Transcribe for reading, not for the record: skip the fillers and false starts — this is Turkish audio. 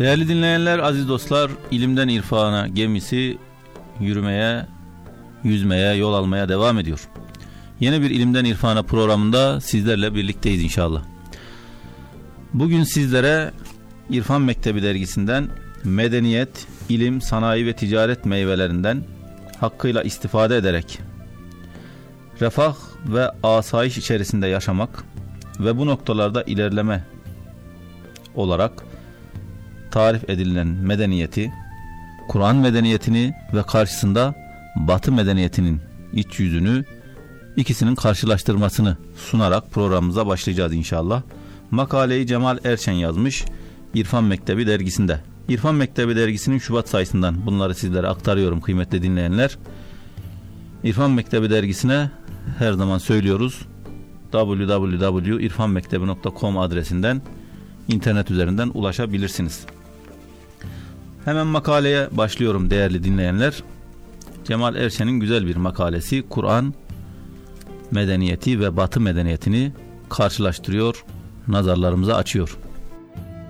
Değerli dinleyenler, aziz dostlar, ilimden irfana gemisi yürümeye, yüzmeye, yol almaya devam ediyor. Yeni bir ilimden irfana programında sizlerle birlikteyiz inşallah. Bugün sizlere İrfan Mektebi dergisinden medeniyet, ilim, sanayi ve ticaret meyvelerinden hakkıyla istifade ederek refah ve asayiş içerisinde yaşamak ve bu noktalarda ilerleme olarak tarif edilen medeniyeti, Kur'an medeniyetini ve karşısında Batı medeniyetinin iç yüzünü, ikisinin karşılaştırmasını sunarak programımıza başlayacağız inşallah. Makaleyi Cemal Erçen yazmış İrfan Mektebi dergisinde. İrfan Mektebi dergisinin Şubat sayısından bunları sizlere aktarıyorum kıymetli dinleyenler. İrfan Mektebi dergisine her zaman söylüyoruz, www.irfanmektebi.com adresinden internet üzerinden ulaşabilirsiniz. Hemen makaleye başlıyorum değerli dinleyenler. Cemal Erçen'in güzel bir makalesi, Kur'an medeniyeti ve Batı medeniyetini karşılaştırıyor, nazarlarımıza açıyor.